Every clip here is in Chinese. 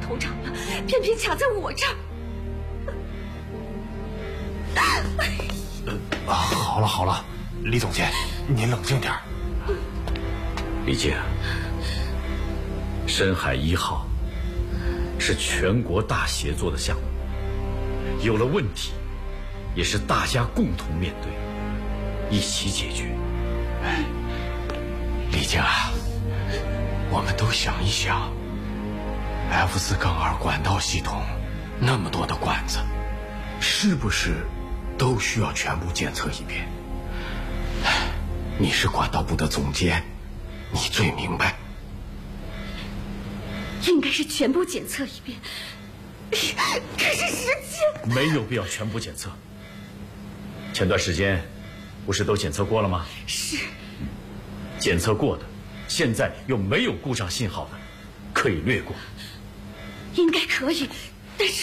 投诚了，偏偏卡在我这儿。 好了好了，李总监，您冷静点儿。 李静，深海1号是全国大协作的项目，有了问题也是大家共同面对，一起解决。 李静啊，我们都想一想 ，F4-2管道系统那么多的管子，是不是都需要全部检测一遍？你是管道部的总监，你最明白。 应该是全部检测一遍，可是时间没有必要全部检测。前段时间不是都检测过了吗？ 是。 检测过的，现在又没有故障信号的，可以略过。 应该可以，但是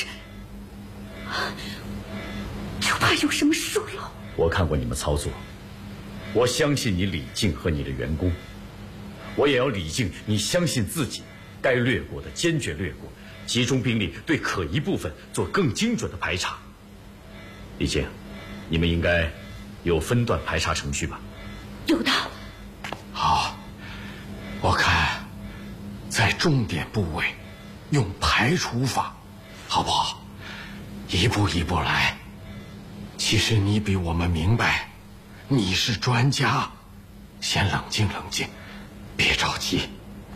就怕有什么疏漏。 我看过你们操作，我相信你李静和你的员工，我也要李静你相信自己，该略过的坚决略过，集中兵力对可疑部分做更精准的排查。李静，你们应该有分段排查程序吧？ 有的。 好，我看在重点部位用排除法，好不好？一步一步来。其实你比我们明白，你是专家，先冷静冷静，别着急。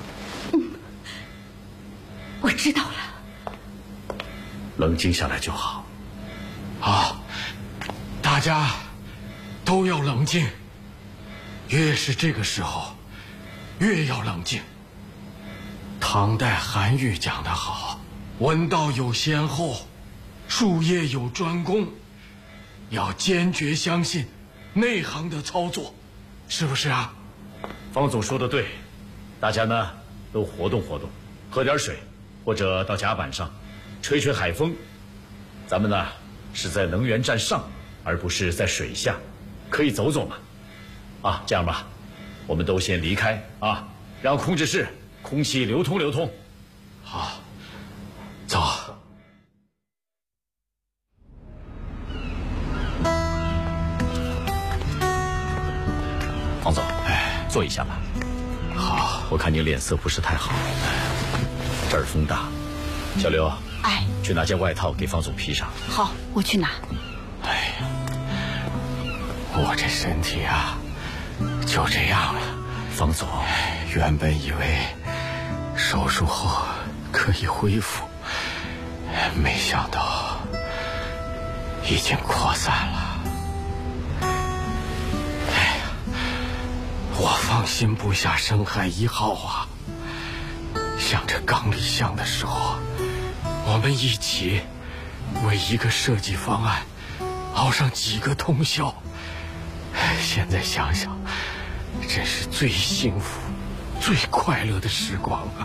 我知道了。 冷静下来就好。 好，大家都要冷静。越是这个时候，越要冷静。唐代韩愈讲得好：“文道有先后，术业有专攻。”要坚决相信内行的操作，是不是啊？ 方总说的对，大家呢都活动活动，喝点水，或者到甲板上吹吹海风。咱们呢是在能源站上，而不是在水下，可以走走嘛。啊，这样吧，我们都先离开啊，让控制室空气流通流通。 好，走。 方总，坐一下吧。 好， 我看你脸色不是太好，这儿风大。小刘，去拿件外套给方总披上。 好，我去拿。 哎呀，我这身体啊，就这样了。 方总， 原本以为手术后可以恢复，没想到已经扩散了。我放心不下深海1号啊！想着刚立项的时候，我们一起为一个设计方案熬上几个通宵。现在想想，真是最幸福、最快乐的时光啊！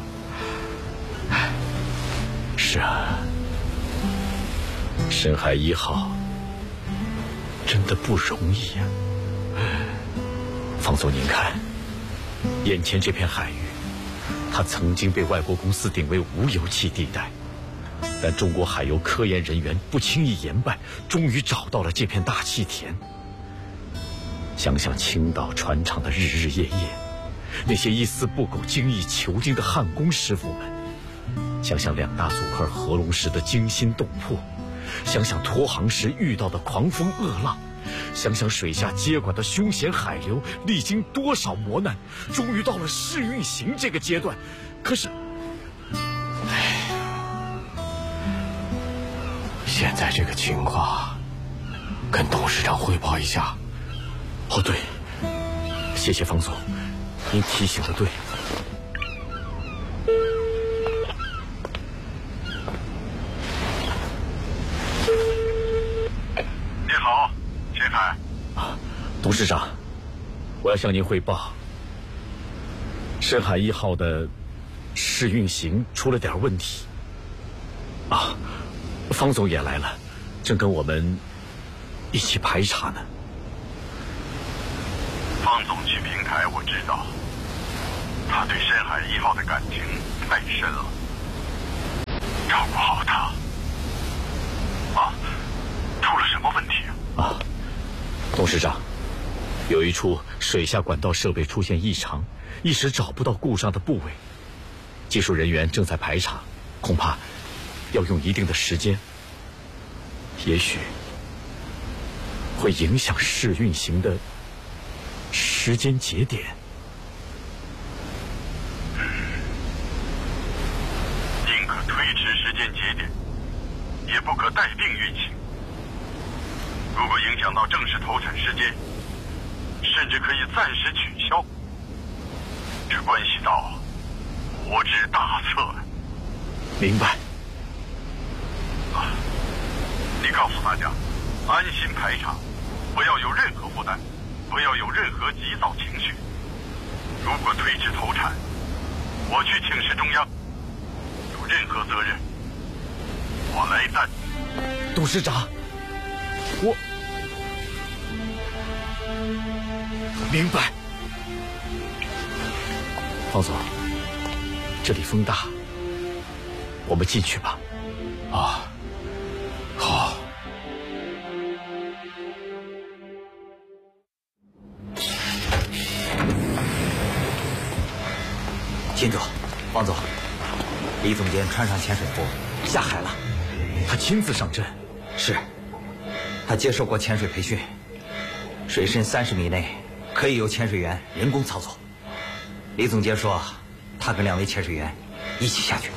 是啊，深海1号真的不容易呀。方总，您看，眼前这片海域，它曾经被外国公司定为无油气地带，但中国海油科研人员不轻易言败，终于找到了这片大气田。想想青岛船厂的日日夜夜，那些一丝不苟、精益求精的焊工师傅们，想想2大组块合龙石的惊心动魄，想想拖航时遇到的狂风恶浪，想想水下接管的凶险海流，历经多少磨难，终于到了试运行这个阶段。可是， 现在这个情况，跟董事长汇报一下。 哦，对，谢谢方总，您提醒的对。 你好，秦海。 董事长，我要向您汇报，深海1号的试运行出了点问题。啊，方总也来了，正跟我们一起排查呢。 方总去平台，我知道，他对深海1号的感情太深了。 照顾好他。啊，出了什么问题啊？ 董事长，有一处水下管道设备出现异常，一时找不到故障的部位，技术人员正在排查，恐怕要用一定的时间，也许会影响试运行的时间节点。 宁可推迟时间节点，也不可带病运行。如果影响到正式投产时间，甚至可以暂时取消。这关系到国之大策。 明白。 你告诉大家，安心排查，不要有任何负担，不要有任何急躁情绪。如果推迟投产，我去请示中央，有任何责任，我来担。 董事长，我明白。方总，这里风大，我们进去吧。 啊，好。 秦总，王总，李总监穿上潜水服下海了。 他亲自上阵？ 是，他接受过潜水培训，水深30米内可以由潜水员人工操作。李总监说，他跟2位潜水员一起下去。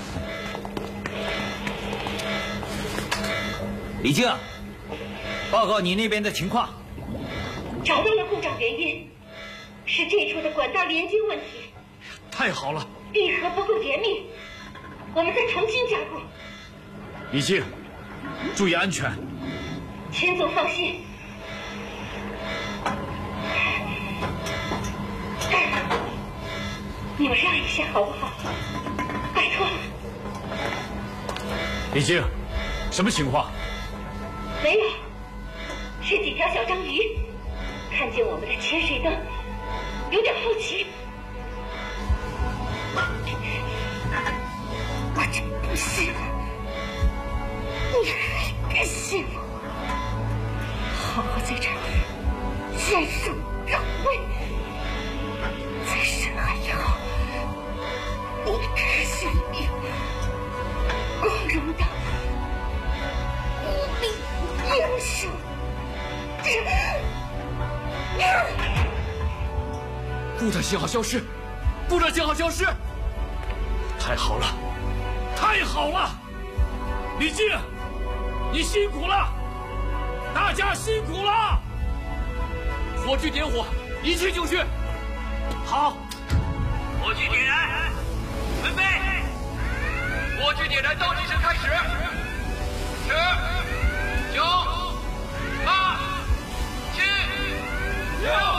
李静，报告你那边的情况。 找到了故障原因，是这处的管道连接问题。 太好了！ 闭合不够严密，我们再重新加固。 李静，注意安全。 钱总放心。你们让一下好不好？拜托了。 李静，什么情况？ 没有，是几条小章鱼看见我们的潜水灯，有点好奇。我真不信了，你还敢信我？好好在这儿认输让位，在深海以后，你可是一名光荣的无名英雄。 故障信号消失，故障信号消失！太好了，太好了！李静，你辛苦了，大家辛苦了！火炬点火，一切就绪。好， 火炬点燃，准备，火炬点燃倒计时开始，10、9、8、7、6。